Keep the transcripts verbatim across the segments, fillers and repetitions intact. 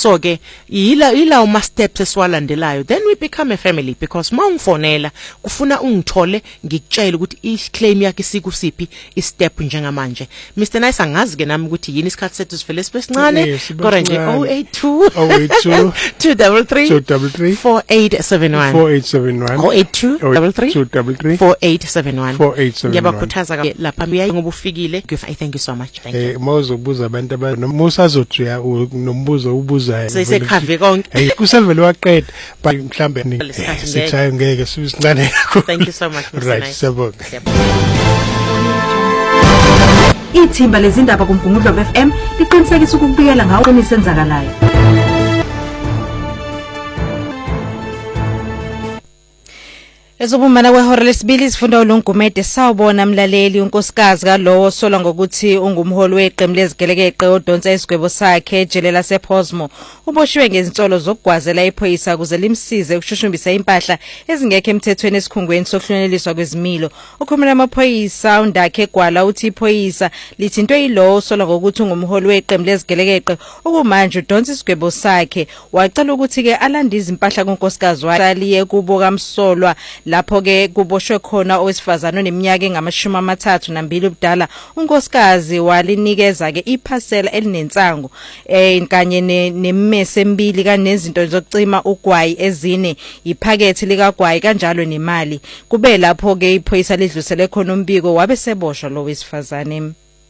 so ke yila ila uma steps eswalandelayo then we become a family because mawungifonela kufuna ungithole ngikutshela ukuthi iclaim yakhe sikusiphi istep njengamanje Mister Nice angazi ke nami ukuthi yini isikhathi sethu sivele sibesincane kodwa nje oh eight two two three three four eight seven one oh eight two three three four eight seven one ngiyabakhuthaza lapha miyayi ngoba ufikile I thank you so much thank you eh mawuzobuza abantu abanomuzazothuya nombuzo ubuzayo sesekhave konke hey kusevele waqeda but mhlambe sithayo ngeke sibisincane thank you so much right sabonga Ithimba lezindaba kuMgungundlovu F M liqinisekisa ukubikela ngawo kwenisenzakalayo Ezobumana kwehora lesibili sifunda uLongumede sawubona mlaleli unkosikazi kalowo sola ngokuthi ungumholi weqembu lezigelekeqe odonsa isigwebo sakhe ejele lasePosmo uboshiwe ngezinsolo zokugwazela iphoyisa kuze limsize ukushushumbisa impahla ezingekho emthethweni esikhungweni sokuhluneliswa kwezimilo ukhulumela amaphoyisa undakhe egwala uthi iphoyisa lithintwe yilowo sola ngokuthi ungumholi weqembu lezigelekeqe okumanje udonsa isigwebo sakhe wacela ukuthi ke alandize impahla kunkosikazi wakhe aliye kubo kamsolwa lapho ke kuboshwe khona owesifazana oneminyaka engamashumi amathathu nambili ubudala unkosikazi walinikeza ke iparcel elinensango eh kanye nemmese embili kanezinto zokucima ugwayi ezine iphakethe likagwayi kanjalo nemali kube lapho ke iphoyisa lidlusele khona umbiko wabe seboshwa lo wesifazane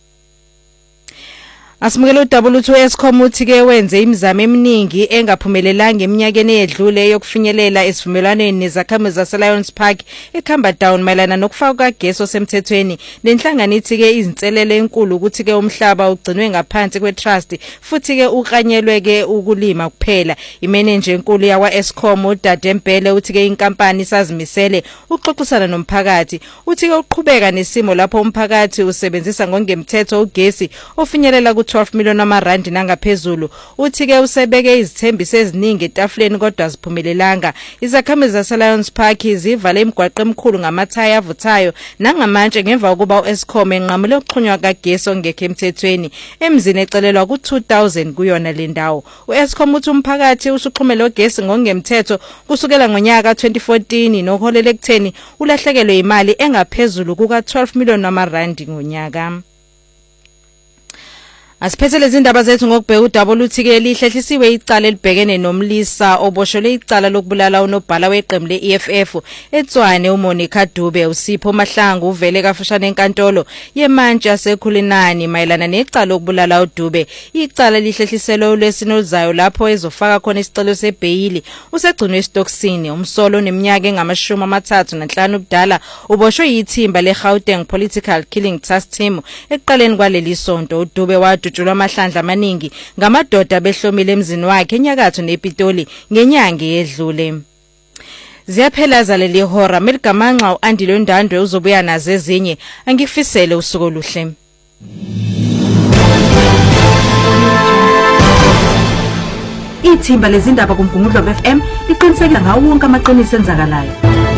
Asimukela uDouble two Eskom uthi ke wenze imizamo eminingi engaphumelelanga eminyakeni edlule yokufinyelela esivumelwaneni nezakhamuzi zaseLions Park ekhamba down mayelana nokufaka kagesi osemthethweni lenhlangano ithi ke izinselele enkulu ukuthi ke umhlaba ugcinwe ngaphansi kwetrust futhi ke uqanyelwe ke ukulima kuphela imanager enkulu yakwa Eskom uDadembele uthi ke inkampani isazimisele ukuxoxisana nomphakathi uthi ke uqhubeka nesimo lapho umphakathi usebenzisa ngongemthetho ugesi ofinyelela twelve million amarandi nangaphezulu uthi ke usebeke izithembiso eziningi etafuleni kodwa ziphumelelanga izakhamuzi zaseLions Park zivale imigwaqo emikhulu ngamathaya avuthayo nangamanje ngemva kokuba uEskom enqamule ukuxhunywa kagesi ongekho emthethweni emzini ecelelwa ku two thousand kuyona le ndawo uEskom uthi umphakathi usuxhumele ogesi ngongemthetho kusukela ngonyaka twenty fourteen nokuholela ekutheni ulahlekelwe imali engaphezulu kuka twelve million amarandi ngonyaka Asiphethele izindaba zethu ngokubheka uDouble uthi ke lihlehlisiwe icala elibhekene nomlisa oboshelwe icala lokubulala unobhala weqembu le-E F F eTshwane uMonica Dube uSipho Mahlangu uvele kafushane enkantolo yemantshi yaseKhulinani mayelana necala lokubulala uDube icala lihlehliselwe uLwesine oluzayo lapho ezofaka khona isicelo sebhayili usegcinwe esitokisini umsolo neminyaka engamashumi amathathu nanhlanu ubudala uboshwe yithimba leGauteng Political Killing Task Team ekuqaleni kwaleli sonto uDube wa dutshulwa amahlandla amaningi ngamadoda behlomile emzini wakhe enyakatho nePitoli ngenyanga edlule Ziyaphela zaleli hora Melgamanxa uAndile Ndandwe uzobuya nazo ezinye angifisele usuku oluhle Ithimba lezindaba kuMgungundlovu F M liqinisekisa ngawo wonke amaqiniso enzakalayo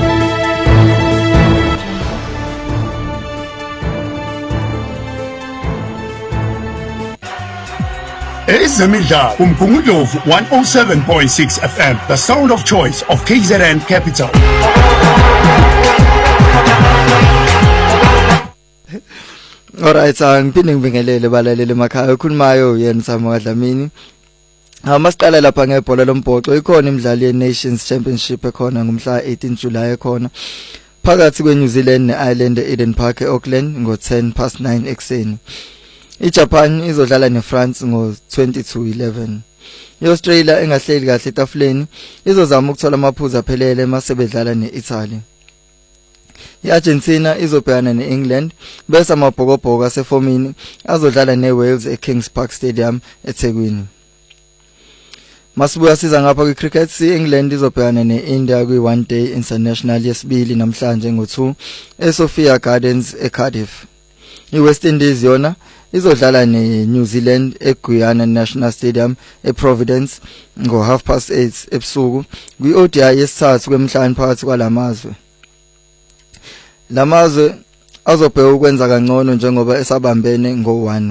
Ezemidlalo kuMgungundlovu one oh seven point six F M, the sound of choice of K Z N Capital. Alright, ngiphinda ngibingelele balaleli emakhaya ukhulumayo yena Samuel Dlamini. Amasiqala lapha ngebhola lombhoxo ikhona imidlalo yeNations Championship ekhona ngomhla eighteen July ekhona phakathi kweNew Zealand neIreland eEden Park eAuckland ngo ten past nine ekseni. iJapan izodlala neFrance ngo twenty to eleven. iAustralia engahleli kahle etafuleni izozama ukuthola amaphuzu aphelele masebedlala neItaly. iArgentina izobhekana neEngland bese amabhokobhoko asefomini azodlala neWales eKings Park Stadium eThekwini. Masibuya siza ngapha kwicricket iEngland izobhekana neIndia kwi-one day international yesibili namhlanje ngo two eSophia Gardens eCardiff. iWest Indies yona izodlala neNew Zealand eGuyana National Stadium eProvidence ngo half past eight ebusuku kwi-O D I yesithathu kwemhlanje phakathi kwalamazwe. Lamazwe azobheka ukwenza kangcono njengoba esabambene ngo one.